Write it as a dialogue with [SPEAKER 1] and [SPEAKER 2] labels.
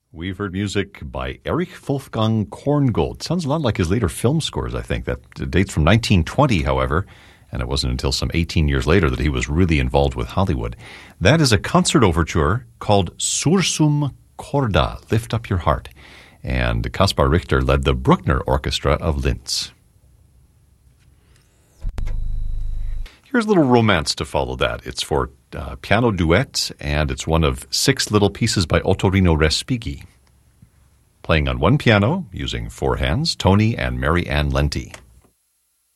[SPEAKER 1] We've heard music by Erich Wolfgang Korngold. Sounds a lot like his later film scores, I think. That dates from 1920, however, and it wasn't until some 18 years later that he was really involved with Hollywood. That is a concert overture called Sursum Corda, Lift Up Your Heart. And Kaspar Richter led the Bruckner Orchestra of Linz. Here's a little romance to follow that. It's for piano duet, and it's one of 6 little pieces by Ottorino Respighi. Playing on one piano, using 4 hands, Tony and Mary Ann Lenti.